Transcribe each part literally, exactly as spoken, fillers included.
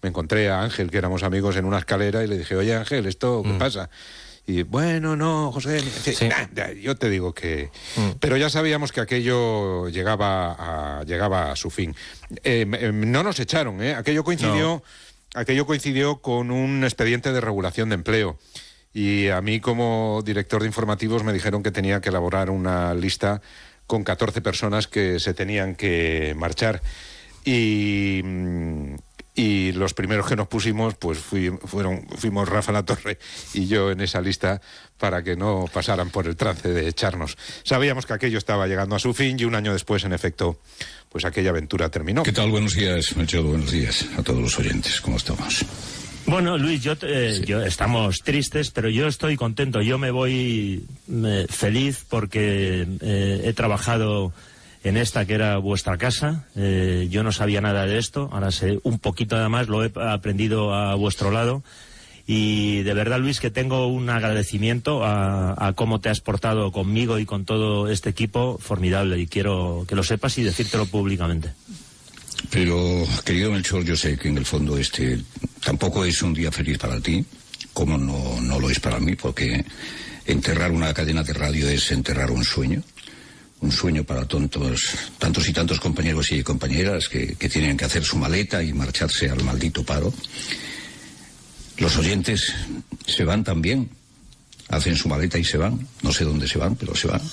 me encontré a Ángel, que éramos amigos, en una escalera y le dije, oye Ángel, ¿esto qué mm. pasa? Y bueno, no, José, sí. nah, yo te digo que... Mm. Pero ya sabíamos que aquello llegaba a, llegaba a su fin. Eh, no nos echaron, ¿eh? Aquello coincidió, no. aquello coincidió con un expediente de regulación de empleo. Y a mí, como director de informativos, me dijeron que tenía que elaborar una lista con catorce personas que se tenían que marchar. Y... Y los primeros que nos pusimos, pues fui, fueron, fuimos Rafa Latorre y yo en esa lista para que no pasaran por el trance de echarnos. Sabíamos que aquello estaba llegando a su fin y un año después, en efecto, pues aquella aventura terminó. ¿Qué tal? Buenos días, Melchor. Buenos días a todos los oyentes. ¿Cómo estamos? Bueno, Luis, yo, eh, sí. yo estamos tristes, pero yo estoy contento. Yo me voy eh, feliz porque eh, he trabajado en esta que era vuestra casa. Eh, yo no sabía nada de esto, ahora sé un poquito además, lo he aprendido a vuestro lado. Y de verdad, Luis, que tengo un agradecimiento a, a cómo te has portado conmigo y con todo este equipo formidable. Y quiero que lo sepas y decírtelo públicamente. Pero, querido Melchor, yo sé que en el fondo este tampoco es un día feliz para ti, como no, no lo es para mí, porque enterrar una cadena de radio es enterrar un sueño. Un sueño para tontos, tantos y tantos compañeros y compañeras que, que tienen que hacer su maleta y marcharse al maldito paro. Los oyentes se van también, hacen su maleta y se van. No sé dónde se van, pero se van.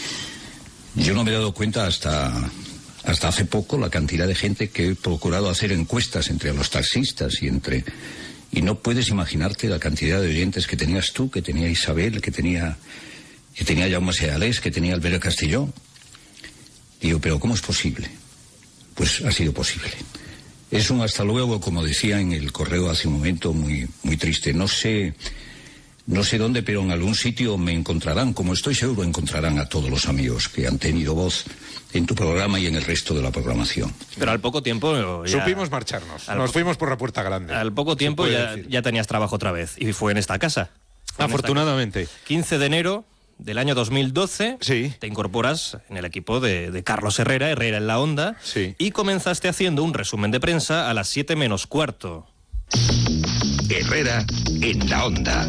Yo no me he dado cuenta hasta, hasta hace poco la cantidad de gente que he procurado hacer encuestas entre los taxistas y entre... Y no puedes imaginarte la cantidad de oyentes que tenías tú, que tenía Isabel, que tenía... que tenía Jaume Seales, que tenía Albert Castelló. Digo, pero ¿cómo es posible? Pues ha sido posible. Es un hasta luego, como decía en el correo hace un momento, muy, muy triste. No sé, no sé dónde, pero en algún sitio me encontrarán, como estoy seguro encontrarán a todos los amigos que han tenido voz en tu programa y en el resto de la programación. Pero al poco tiempo... Ya... Supimos marcharnos, nos fuimos por la puerta grande. Al poco tiempo ya, ya tenías trabajo otra vez, y fue en esta casa. Afortunadamente. Esta casa. quince de enero... del año dos mil doce, sí. Te incorporas en el equipo de, de Carlos Herrera, Herrera en la Onda, sí. Y comenzaste haciendo un resumen de prensa a las siete menos cuarto. Herrera en la Onda.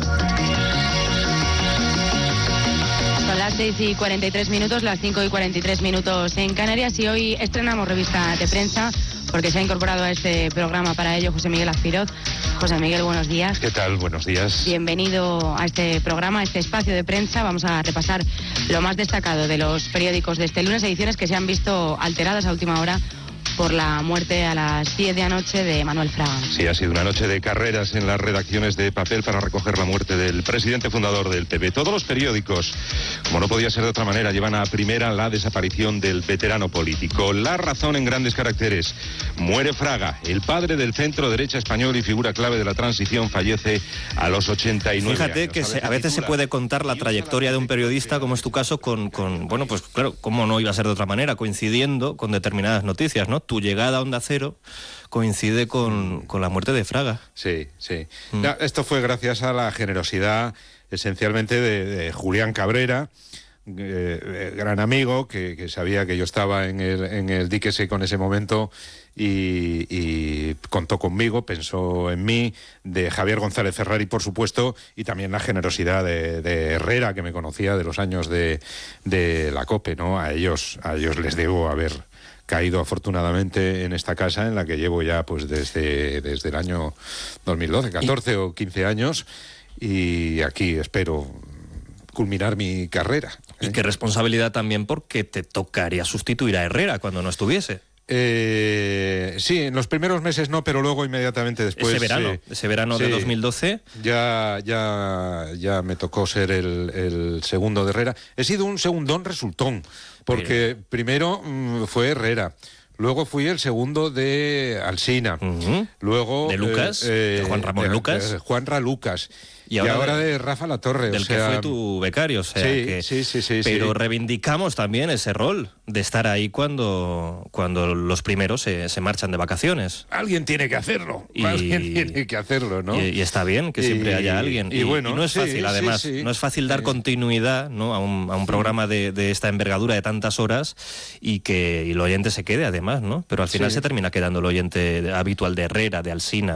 Son las seis y cuarenta y tres minutos, las cinco y cuarenta y tres minutos en Canarias, y hoy estrenamos revista de prensa porque se ha incorporado a este programa para ello José Miguel Azpiroz. José Miguel, buenos días. ¿Qué tal? Buenos días. Bienvenido a este programa, a este espacio de prensa. Vamos a repasar lo más destacado de los periódicos de este lunes, ediciones que se han visto alteradas a última hora por la muerte a las diez de la noche de Manuel Fraga. Sí, ha sido una noche de carreras en las redacciones de papel para recoger la muerte del presidente fundador del P P. Todos los periódicos, como no podía ser de otra manera, llevan a primera la desaparición del veterano político. La Razón en grandes caracteres. Muere Fraga, el padre del centro derecha español y figura clave de la transición, fallece a los ochenta y nueve Fíjate años. que se, a veces se puede contar la trayectoria de un periodista, como es tu caso, con, con, bueno, pues claro, cómo no iba a ser de otra manera, coincidiendo con determinadas noticias, ¿no? Tu llegada a Onda Cero coincide con, con la muerte de Fraga. Sí, sí. Mm. No, esto fue gracias a la generosidad esencialmente de, de Julián Cabrera, eh, gran amigo, que, que sabía que yo estaba en el, en el dique seco en ese momento y, y contó conmigo, pensó en mí, de Javier González Ferrari, por supuesto, y también la generosidad de, de Herrera, que me conocía de los años de, de la COPE, ¿no? A ellos, a ellos les debo haber caído afortunadamente en esta casa en la que llevo ya pues desde, desde el año dos mil doce, catorce y... o quince años, y aquí espero culminar mi carrera. ¿eh? Y qué responsabilidad también, porque te tocaría sustituir a Herrera cuando no estuviese. Eh, sí, en los primeros meses no, pero luego inmediatamente después... Ese verano, eh, ese verano sí, de dos mil doce... Ya, ya, ya me tocó ser el, el segundo de Herrera. He sido un segundón resultón, porque pero... primero mmm, fue Herrera, luego fui el segundo de Alsina, uh-huh. luego... De Lucas, eh, de Juan Ramón de, Lucas. De Juanra Lucas. Y ahora, y ahora de, de Rafa Latorre. Del o sea, que fue tu becario, o sea sí, que... Sí, sí, sí. Pero sí. reivindicamos también ese rol de estar ahí cuando, cuando los primeros se, se marchan de vacaciones. Alguien tiene que hacerlo, y, alguien tiene que hacerlo, ¿no? Y, y está bien que y, siempre haya alguien. Y, y, bueno, y no es sí, fácil, además, sí, sí. no es fácil dar sí. continuidad, ¿no? a un, a un programa de, de esta envergadura de tantas horas y que y el oyente se quede, además, ¿no? Pero al final sí. se termina quedando el oyente habitual de Herrera, de Alsina,